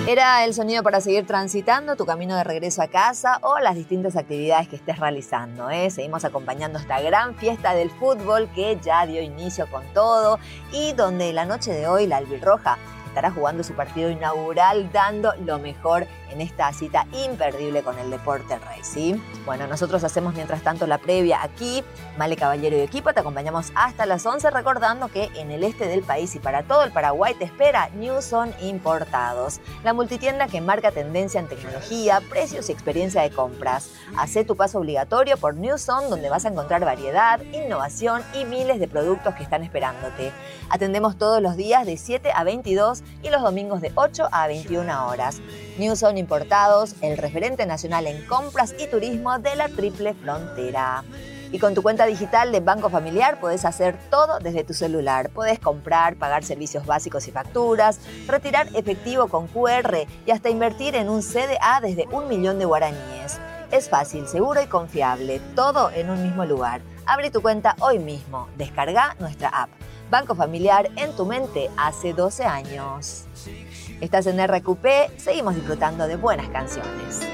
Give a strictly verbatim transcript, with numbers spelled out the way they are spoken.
Era el sonido para seguir transitando tu camino de regreso a casa o las distintas actividades que estés realizando, ¿eh? Seguimos acompañando esta gran fiesta del fútbol que ya dio inicio con todo y donde la noche de hoy la albirroja estará jugando su partido inaugural dando lo mejor en esta cita imperdible con el Deporte Rey, ¿sí? Bueno, nosotros hacemos mientras tanto la previa aquí. Male Caballero y equipo, te acompañamos hasta las once, recordando que en el este del país y para todo el Paraguay te espera Newson Importados, la multitienda que marca tendencia en tecnología, precios y experiencia de compras. Hacé tu paso obligatorio por Newson, donde vas a encontrar variedad, innovación y miles de productos que están esperándote. Atendemos todos los días de siete a veintidós y los domingos de ocho a veintiuna horas. Newson Importados, el referente nacional en compras y turismo de la Triple Frontera. Y con tu cuenta digital de Banco Familiar podés hacer todo desde tu celular. Podés comprar, pagar servicios básicos y facturas, retirar efectivo con cu erre y hasta invertir en un ce de a desde un millón de guaraníes. Es fácil, seguro y confiable, todo en un mismo lugar. Abre tu cuenta hoy mismo. Descarga nuestra app. Banco Familiar en tu mente hace doce años. Estás en erre cu pe, seguimos disfrutando de buenas canciones.